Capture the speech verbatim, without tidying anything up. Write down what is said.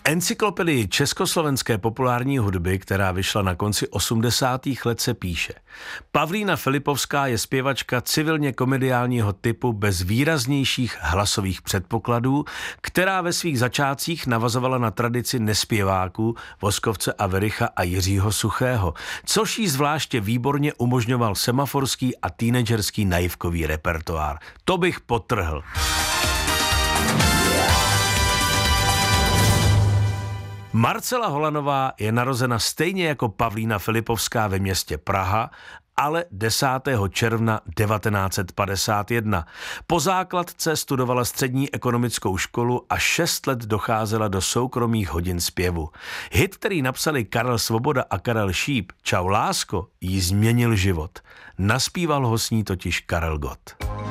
encyklopedii československé populární hudby, která vyšla na konci osmdesátých let, se píše: Pavlína Filipovská je zpěvačka civilně komediálního typu bez výraznějších hlasových předpokladů, která ve svých začátcích navazovala na tradici nespěváků Voskovce a Vericha a Jiřího Suchého, což jí zvláště výborně umožňoval semaforský a teenagerský naivkový repertoár. To bych podtrhl. Marcela Holanová je narozena stejně jako Pavlína Filipovská ve městě Praha, ale desátého června devatenáct set padesát jedna. Po základce studovala střední ekonomickou školu a šest let docházela do soukromých hodin zpěvu. Hit, který napsali Karel Svoboda a Karel Šíp, Čau lásko, jí změnil život. Naspíval ho s ní totiž Karel Gott.